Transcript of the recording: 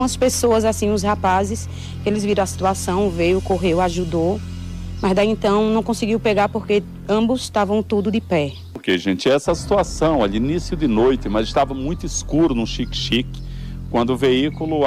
As pessoas, assim, os rapazes, eles viram a situação, veio, correu, ajudou, mas daí então não conseguiu pegar porque ambos estavam tudo de pé. Porque, gente, essa situação ali, início de noite, mas estava muito escuro no Xique-Xique, quando o veículo